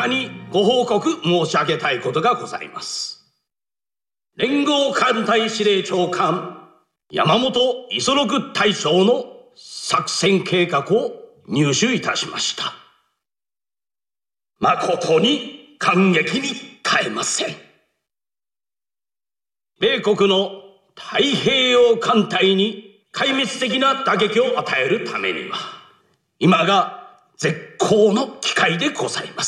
にご報告申し上げたいことがございます。連合艦隊司令長官山本五十六大将の作戦計画を入手いたしました。誠に感激に堪えません。米国の太平洋艦隊に壊滅的な打撃を与えるためには、今が絶好の機会でございます。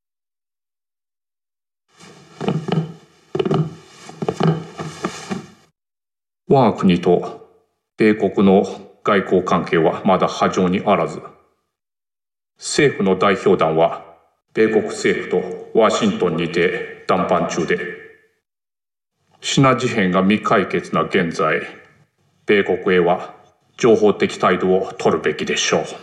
我が国と米国の外交関係はまだ波状にあらず、政府の代表団は米国政府とワシントンにて談判中で、シナ事変が未解決な現在、米国へは情報的態度を取るべきでしょう。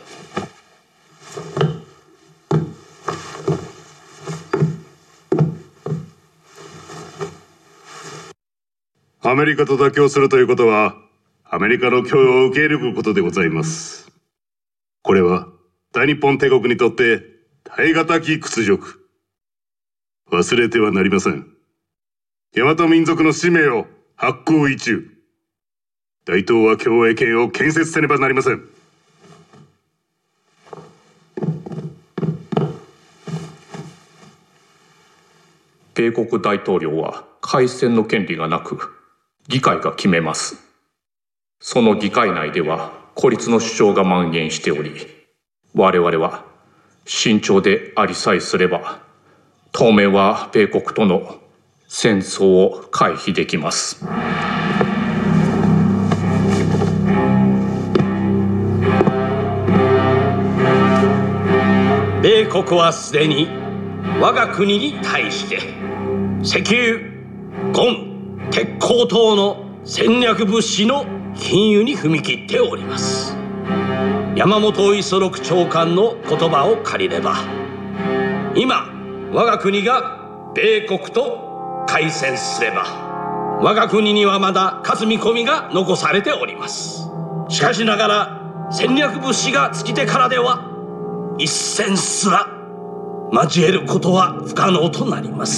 アメリカと妥協するということは、アメリカの供与を受け入れることでございます。これは大日本帝国にとって耐え難き屈辱。忘れてはなりません。大和民族の使命を発行一中。大東亜共栄圏を建設せねばなりません。 米国大統領は開戦の権利がなく、議会が決めます。その議会内では孤立の主張が蔓延しており、我々は慎重でありさえすれば、当面は米国との戦争を回避できます。 米国はすでに我が国に対して石油、ゴン、鉄鋼等の戦略物資の禁輸に踏み切っております。山本五十六長官の言葉を借りれば、今我が国が米国と開戦すれば、我が国にはまだ勝つ見込みが残されております。しかしながら戦略物資が尽きてからでは一戦すら交えることは不可能となります。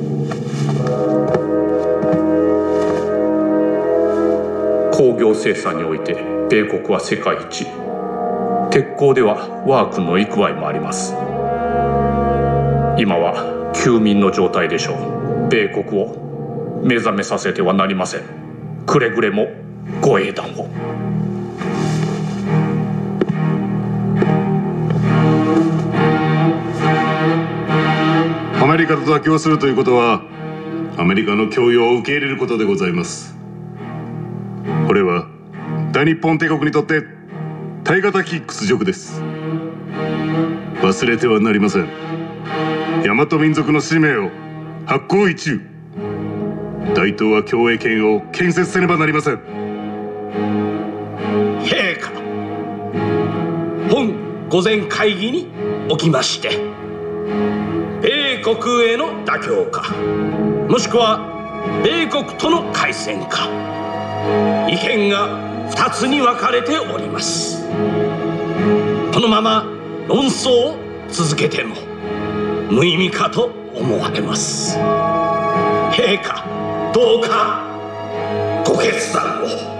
工業生産において米国は世界一、鉄鋼では我が国の幾合もあります。今は休眠の状態でしょう。米国を目覚めさせてはなりません。くれぐれもご英断を。 アメリカと妥協するということは、アメリカの供与を受け入れることでございます。これは大日本帝国にとって耐え難き屈辱です。忘れてはなりません。大和民族の使命を発行一中。大東亜共栄圏を建設せねばなりません。 陛下、本御前会議におきまして、米国への妥協か、もしくは米国との開戦か、意見が2つに分かれております。このまま論争を続けても無意味かと思われます。陛下、どうかご決断を。